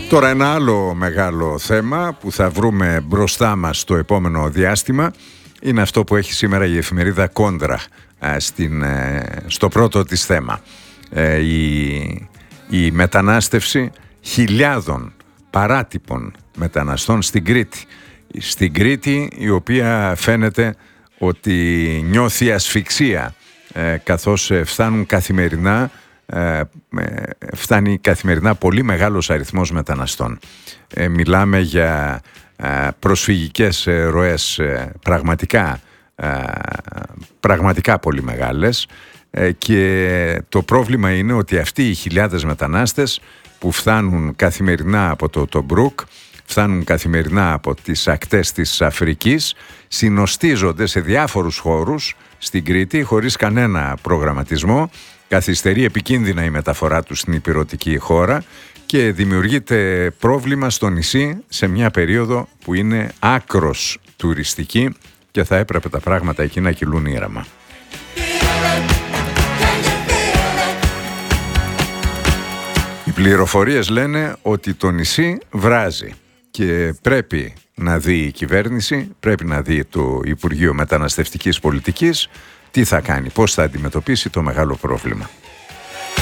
Τώρα ένα άλλο μεγάλο θέμα που θα βρούμε μπροστά μας το επόμενο διάστημα είναι αυτό που έχει σήμερα η εφημερίδα Κόντρα στο πρώτο της θέμα. Η μετανάστευση χιλιάδων παράτυπων μεταναστών στην Κρήτη. Στην Κρήτη, η οποία φαίνεται ότι νιώθει ασφυξία καθώς φτάνει καθημερινά πολύ μεγάλος αριθμός μεταναστών. Μιλάμε για προσφυγικές ροές πραγματικά πολύ μεγάλες, και το πρόβλημα είναι ότι αυτοί οι χιλιάδες μετανάστες που φτάνουν καθημερινά από το Τομπρούκ, φτάνουν καθημερινά από τις ακτές της Αφρικής, συνοστίζονται σε διάφορους χώρους στην Κρήτη χωρίς κανένα προγραμματισμό. Καθυστερεί επικίνδυνα η μεταφορά τους στην ηπειρωτική χώρα και δημιουργείται πρόβλημα στο νησί σε μια περίοδο που είναι άκρος τουριστική και θα έπρεπε τα πράγματα εκεί να κυλούν ήρεμα. Οι πληροφορίες λένε ότι το νησί βράζει και πρέπει να δει η κυβέρνηση, πρέπει να δει το Υπουργείο Μεταναστευτικής Πολιτικής τι θα κάνει, πώς θα αντιμετωπίσει το μεγάλο πρόβλημα.